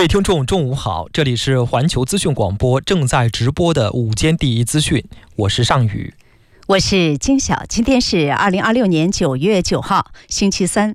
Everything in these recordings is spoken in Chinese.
各位听众，中午好，这里是环球资讯广播正在直播的午间第一资讯，我是尚宇， 我是金晓。今天是2026年9月9号，星期三。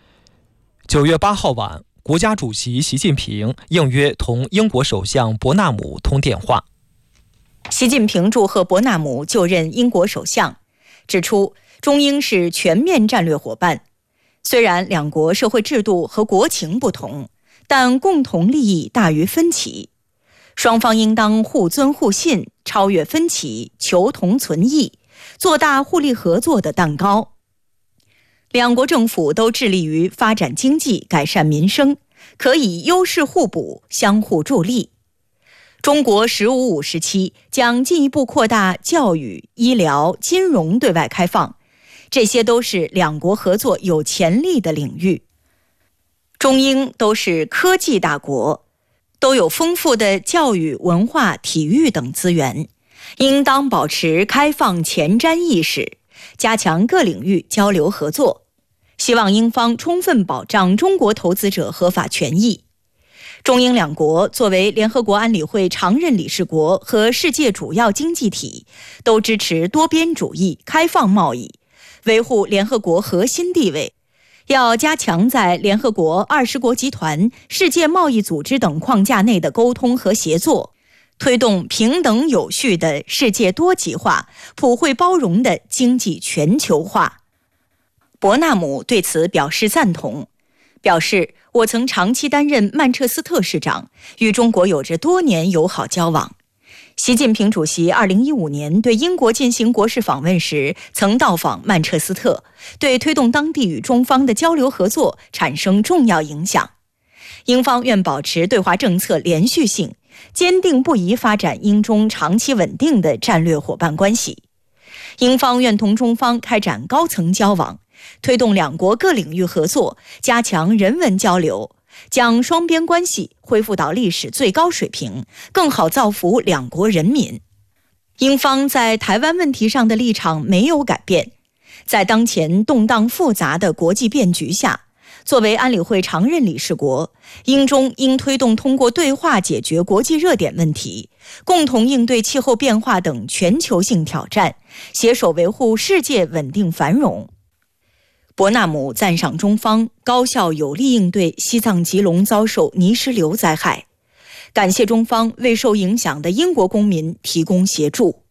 9月8号晚，国家主席习近平应约同英国首相伯纳姆通电话。 习近平祝贺伯纳姆就任英国首相，指出中英是全面战略伙伴。虽然两国社会制度和国情不同，但共同利益大于分歧，双方应当互尊互信，超越分歧，求同存异，做大互利合作的蛋糕。两国政府都致力于发展经济，改善民生，可以优势互补，相互助力。中国“15+5”时期将进一步扩大教育、医疗、金融对外开放，这些都是两国合作有潜力的领域。中英都是科技大国，都有丰富的教育、文化、体育等资源，应当保持开放前瞻意识，加强各领域交流合作。希望英方充分保障中国投资者合法权益。中英两国作为联合国安理会常任理事国和世界主要经济体，都支持多边主义、开放贸易，维护联合国核心地位。要加强在联合国、20国集团、世界贸易组织等框架内的沟通和协作，推动平等有序的世界多极化、普惠包容的经济全球化。伯纳姆对此表示赞同，表示我曾长期担任曼彻斯特市长，与中国有着多年友好交往。习近平主席2015年对英国进行国事访问时，曾到访曼彻斯特，对推动当地与中方的交流合作产生重要影响。英方愿保持对华政策连续性，坚定不移发展英中长期稳定的战略伙伴关系。英方愿同中方开展高层交往，推动两国各领域合作，加强人文交流，将双边关系恢复到历史最高水平，更好造福两国人民。英方在台湾问题上的立场没有改变。在当前动荡复杂的国际变局下，作为安理会常任理事国，英中应推动通过对话解决国际热点问题，共同应对气候变化等全球性挑战，携手维护世界稳定繁荣。伯纳姆赞赏中方高效有力应对西藏吉隆遭受泥石流灾害，感谢中方为受影响的英国公民提供协助。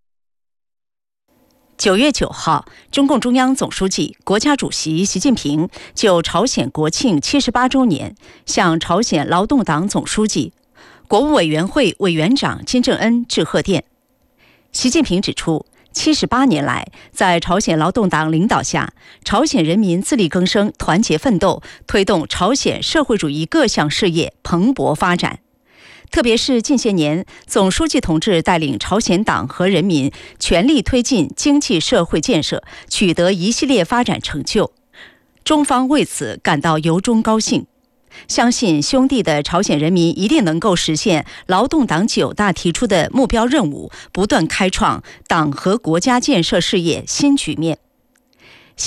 9月9号，中共中央总书记、国家主席习近平就朝鲜国庆78周年向朝鲜劳动党总书记、国务委员会委员长金正恩致贺电。习近平指出，78年来，在朝鲜劳动党领导下，朝鲜人民自力更生、团结奋斗，推动朝鲜社会主义各项事业蓬勃发展。特别是近些年，总书记同志带领朝鲜党和人民全力推进经济社会建设，取得一系列发展成就，中方为此感到由衷高兴。相信兄弟的朝鲜人民一定能够实现劳动党9大提出的目标任务，不断开创党和国家建设事业新局面。